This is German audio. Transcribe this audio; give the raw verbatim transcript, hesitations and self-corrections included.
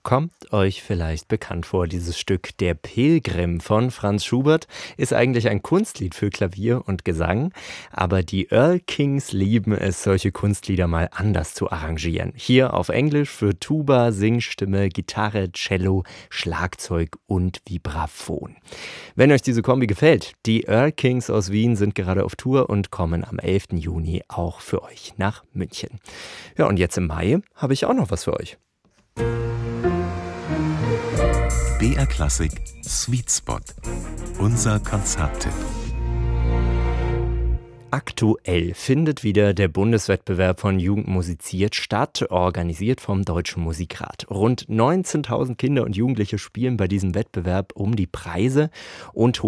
Kommt euch vielleicht bekannt vor, dieses Stück Der Pilgrim von Franz Schubert ist eigentlich ein Kunstlied für Klavier und Gesang, aber die Earl Kings lieben es, solche Kunstlieder mal anders zu arrangieren. Hier auf Englisch für Tuba, Singstimme, Gitarre, Cello, Schlagzeug und Vibraphon. Wenn euch diese Kombi gefällt, die Earl Kings aus Wien sind gerade auf Tour und kommen am elften Juni auch für euch nach München. Ja, und jetzt im Mai habe ich auch noch was für euch. B R Klassik Sweet Spot. Unser Konzerttipp. Aktuell findet wieder der Bundeswettbewerb von Jugend musiziert statt, organisiert vom Deutschen Musikrat. Rund neunzehntausend Kinder und Jugendliche spielen bei diesem Wettbewerb um die Preise und